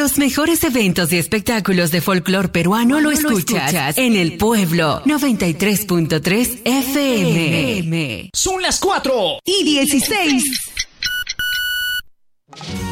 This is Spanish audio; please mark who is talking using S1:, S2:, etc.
S1: Los mejores eventos y espectáculos de folclor peruano lo escuchas en El Pueblo 93.3 FM.
S2: Son las 4:16.